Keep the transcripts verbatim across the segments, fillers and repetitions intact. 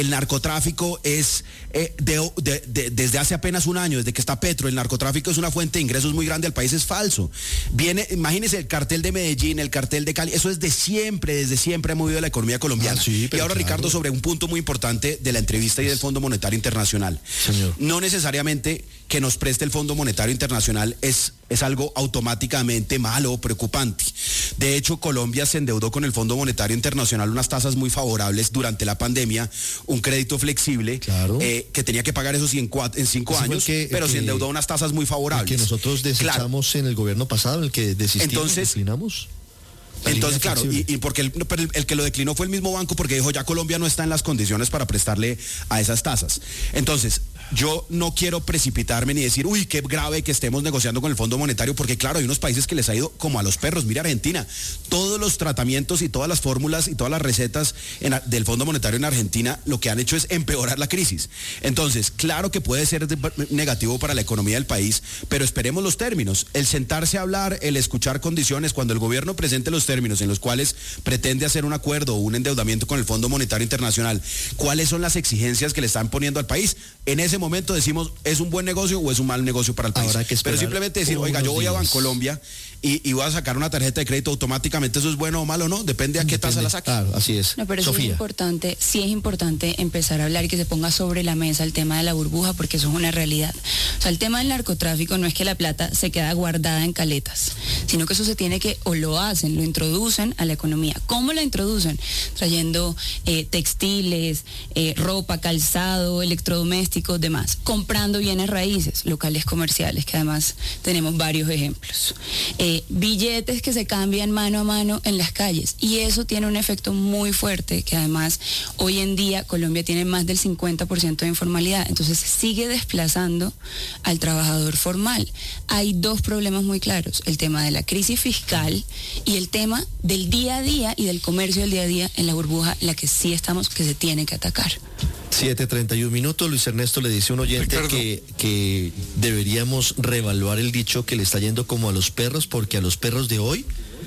el narcotráfico es, eh, de, de, de, desde hace apenas un año, desde que está Petro, el narcotráfico es una fuente de ingresos muy grande al país, es falso. Viene, imagínense el cartel de Medellín, el cartel de Cali, eso es de siempre, desde siempre ha movido la economía colombiana. Ah, sí, y ahora, claro. Ricardo, sobre un punto muy importante de la entrevista y del Fondo Monetario Internacional. Señor. No necesariamente que nos preste el Fondo Monetario Internacional es, es algo automáticamente malo o preocupante. De hecho, Colombia se endeudó con el Fondo Monetario Internacional unas tasas muy favorables durante la pandemia, un crédito flexible, claro. eh, que tenía que pagar eso sí en, cuatro, en cinco Ese años, que, pero que, se endeudó a unas tasas muy favorables. El que nosotros desechamos claro. en el gobierno pasado, en el que desistimos, Entonces, declinamos. Entonces, claro, y, y porque el, pero el, el que lo declinó fue el mismo banco, porque dijo ya Colombia no está en las condiciones para prestarle a esas tasas. Entonces, yo no quiero precipitarme ni decir, uy, qué grave que estemos negociando con el Fondo Monetario, porque claro, hay unos países que les ha ido como a los perros. Mira Argentina, todos los tratamientos y todas las fórmulas y todas las recetas en, del Fondo Monetario en Argentina lo que han hecho es empeorar la crisis. Entonces, claro que puede ser negativo para la economía del país, pero esperemos los términos. El sentarse a hablar, el escuchar condiciones, cuando el gobierno presente los términos en los cuales pretende hacer un acuerdo o un endeudamiento con el Fondo Monetario Internacional, ¿cuáles son las exigencias que le están poniendo al país? En ese momento decimos, ¿es un buen negocio o es un mal negocio para el país? Pero simplemente decir, oiga, yo voy a Bancolombia y, y voy a sacar una tarjeta de crédito automáticamente, ¿eso es bueno o malo o no? Depende a qué Depende. tasa la saque. Claro, así es. No, pero Sofía. sí es importante, sí es importante empezar a hablar y que se ponga sobre la mesa el tema de la burbuja, porque eso es una realidad. O sea, el tema del narcotráfico no es que la plata se queda guardada en caletas, sino que eso se tiene que, o lo hacen, lo introducen a la economía. ¿Cómo la introducen? Trayendo eh, textiles, eh, ropa, calzado, electrodomésticos, demás. Comprando bienes raíces, locales comerciales, que además tenemos varios ejemplos. Eh, billetes que se cambian mano a mano en las calles. Y eso tiene un efecto muy fuerte, que además hoy en día Colombia tiene más del cincuenta por ciento de informalidad. Entonces sigue desplazando al trabajador formal. Hay dos problemas muy claros. El tema de la crisis fiscal y el tema del día a día y del comercio del día a día en la burbuja, en la que sí estamos, que se tiene que atacar. siete treinta y un minutos. Luis Ernesto le dice a un oyente que, que deberíamos reevaluar el dicho que le está yendo como a los perros, porque a los perros de hoy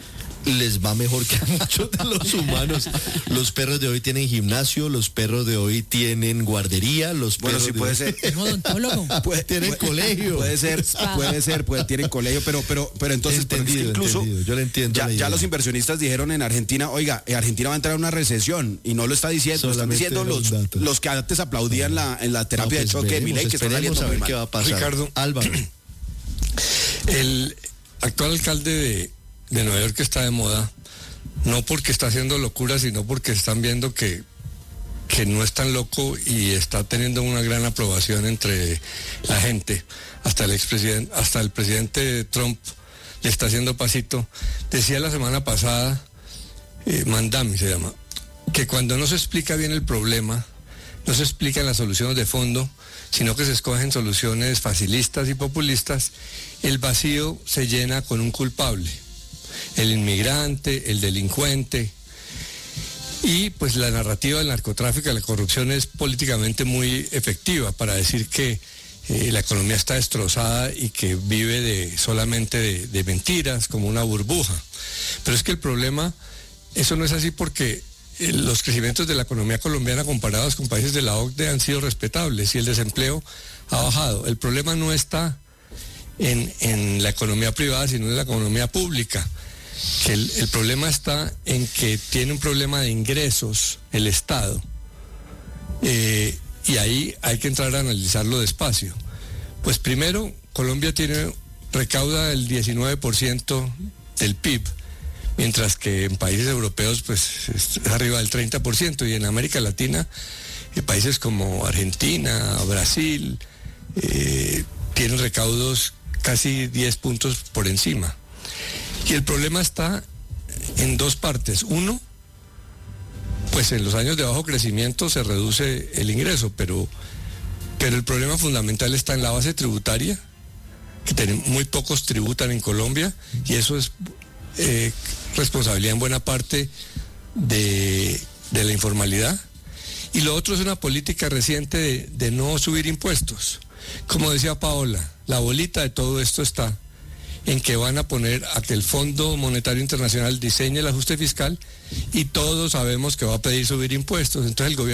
les va mejor que a muchos de los humanos. Los perros de hoy tienen gimnasio, los perros de hoy tienen guardería, los bueno, perros sí de puede hoy... ser. puede, tienen puede, colegio. Puede ser, puede ser, puede, tienen colegio, pero, pero, pero entonces entendido, pero es que incluso entendido. Yo le entiendo. Ya, ya los inversionistas dijeron en Argentina, oiga, Argentina va a entrar en una recesión, y no lo está diciendo, lo están diciendo los, los que antes aplaudían la, en la terapia no, pues de choque de Milei, que está saliendo a ver muy qué va a pasar. Ricardo, Álvaro. El actual alcalde de, de Nueva York está de moda, no porque está haciendo locura, sino porque están viendo que, que no es tan loco y está teniendo una gran aprobación entre la gente. Hasta el expresidente, hasta el presidente Trump le está haciendo pasito. Decía la semana pasada, eh, Mandami se llama, que cuando no se explica bien el problema, no se explican las soluciones de fondo, sino que se escogen soluciones facilistas y populistas, el vacío se llena con un culpable. El inmigrante, el delincuente, y pues la narrativa del narcotráfico y la corrupción es políticamente muy efectiva para decir que eh, la economía está destrozada y que vive de solamente de, de mentiras, como una burbuja. Pero es que el problema, eso no es así, porque eh, los crecimientos de la economía colombiana comparados con países de la O C D E han sido respetables y el desempleo ha bajado. El problema no está en, en la economía privada, sino en la economía pública. Que el, el problema está en que tiene un problema de ingresos el Estado, eh, y ahí hay que entrar a analizarlo despacio. Pues primero, Colombia tiene recauda el diecinueve por ciento del P I B, mientras que en países europeos pues es arriba del treinta por ciento, y en América Latina, eh, países como Argentina, Brasil, eh, tienen recaudos casi diez puntos por encima. Y el problema está en dos partes. Uno, pues en los años de bajo crecimiento se reduce el ingreso, pero, pero el problema fundamental está en la base tributaria, que tenemos, muy pocos tributan en Colombia, y eso es eh, responsabilidad en buena parte de, de la informalidad. Y lo otro es una política reciente de, de no subir impuestos. Como decía Paola, la bolita de todo esto está en que van a poner a que el Fondo Monetario Internacional diseñe el ajuste fiscal, y todos sabemos que va a pedir subir impuestos. Entonces el gobierno